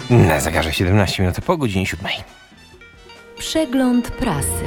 Na zegarze 17 minut po godzinie 7. Przegląd prasy.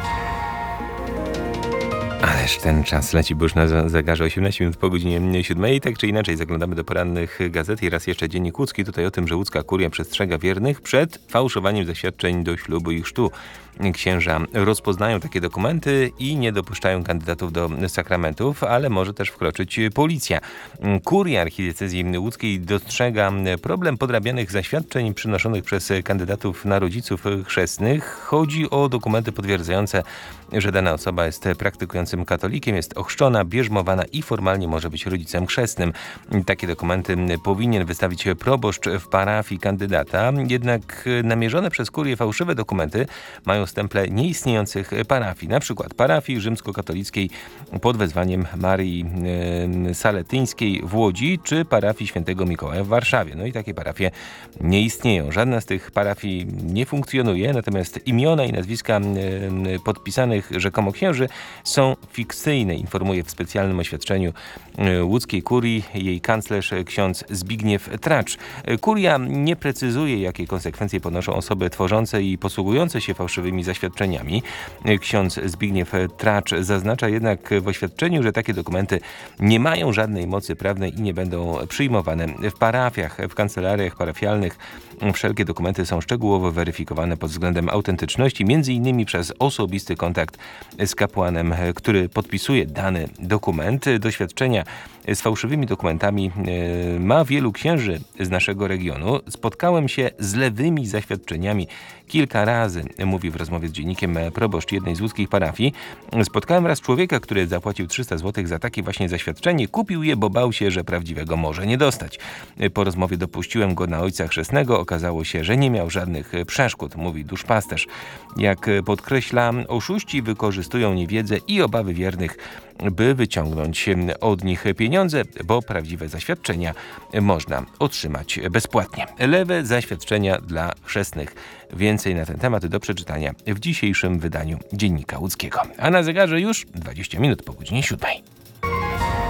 Ależ ten czas leci, bo już na zegarze 18 minut po godzinie 7. Tak czy inaczej zaglądamy do porannych gazet i raz jeszcze Dziennik Łódzki. Tutaj o tym, że łódzka kuria przestrzega wiernych przed fałszowaniem zaświadczeń do ślubu i chrztu. Księża rozpoznają takie dokumenty i nie dopuszczają kandydatów do sakramentów, ale może też wkroczyć policja. Kuria archidiecezji łódzkiej dostrzega problem podrabianych zaświadczeń przynoszonych przez kandydatów na rodziców chrzestnych. Chodzi o dokumenty potwierdzające, że dana osoba jest praktykującym katolikiem, jest ochrzczona, bierzmowana i formalnie może być rodzicem chrzestnym. Takie dokumenty powinien wystawić proboszcz w parafii kandydata, jednak namierzone przez kurię fałszywe dokumenty mają stemple nieistniejących parafii, na przykład parafii rzymskokatolickiej pod wezwaniem Marii Saletyńskiej w Łodzi, czy parafii Świętego Mikołaja w Warszawie. No i takie parafie nie istnieją. Żadna z tych parafii nie funkcjonuje, natomiast imiona i nazwiska podpisanych rzekomo księży są fikcyjne, informuje w specjalnym oświadczeniu łódzkiej kurii jej kanclerz ksiądz Zbigniew Tracz. Kuria nie precyzuje, jakie konsekwencje ponoszą osoby tworzące i posługujące się fałszywymi zaświadczeniami. Ksiądz Zbigniew Tracz zaznacza jednak w oświadczeniu, że takie dokumenty nie mają żadnej mocy prawnej i nie będą przyjmowane w parafiach, w kancelariach parafialnych. Wszelkie dokumenty są szczegółowo weryfikowane pod względem autentyczności, m.in. przez osobisty kontakt z kapłanem, który podpisuje dany dokument. Doświadczenia z fałszywymi dokumentami ma wielu księży z naszego regionu. Spotkałem się z lewymi zaświadczeniami kilka razy, mówi w rozmowie z dziennikiem proboszcz jednej z łódzkich parafii. Spotkałem raz człowieka, który zapłacił 300 zł za takie właśnie zaświadczenie. Kupił je, bo bał się, że prawdziwego może nie dostać. Po rozmowie dopuściłem go na ojca chrzestnego. Okazało się, że nie miał żadnych przeszkód, mówi duszpasterz. Jak podkreśla, oszuści wykorzystują niewiedzę i obawy wiernych, by wyciągnąć od nich pieniądze, bo prawdziwe zaświadczenia można otrzymać bezpłatnie. Lewe zaświadczenia dla chrzestnych. Więcej na ten temat do przeczytania w dzisiejszym wydaniu Dziennika Łódzkiego. A na zegarze już 20 minut po godzinie 7.